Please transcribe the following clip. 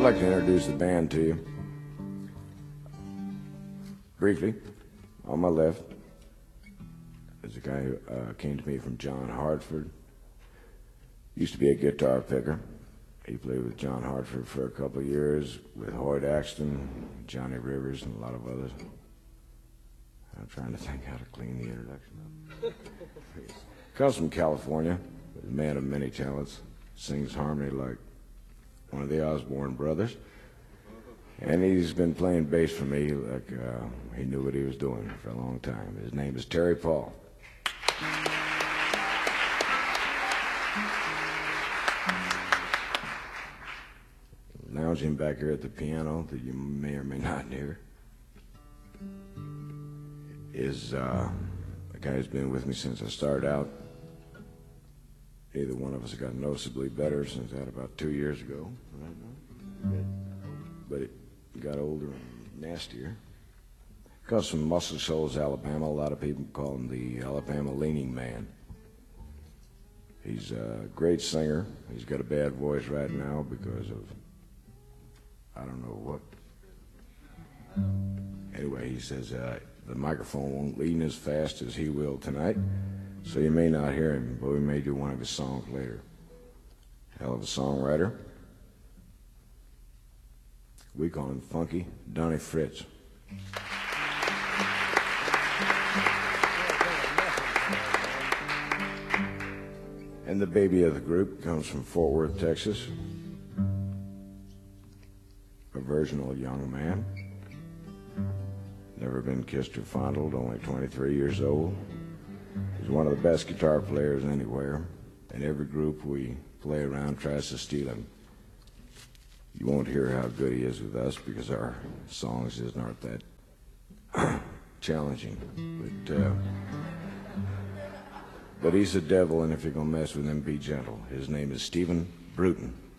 like to introduce the band to you. Briefly, on my left is a guy who came to me from John Hartford. Used to be a guitar picker. He played with John Hartford for a couple of years, with Hoyt Axton, Johnny Rivers, and a lot of others. I'm trying to think how to clean the introduction up. Comes from California, a man of many talents, sings harmony like one of the Osborne brothers. And he's been playing bass for me like he knew what he was doing for a long time. His name is Terry Paul. Lounging back here at the piano that you may or may not hear is a guy who's been with me since I started out. Either one of us got noticeably better since that about 2 years ago. Right? But it got older and nastier. Comes from Muscle Shoals, Alabama. A lot of people call him the Alabama Leaning Man. He's a great singer. He's got a bad voice right now because of I don't know what. Anyway, he says the microphone won't lean as fast as he will tonight, so you may not hear him, but we may do one of his songs later. Hell of a songwriter. We call him Funky Donnie Fritz. And the baby of the group comes from Fort Worth, Texas. A virginal young man. Never been kissed or fondled, only 23 years old. He's one of the best guitar players anywhere, and every group we play around tries to steal him. You won't hear how good he is with us because our songs just aren't that challenging. But he's a devil, and if you're going to mess with him, be gentle. His name is Stephen Bruton.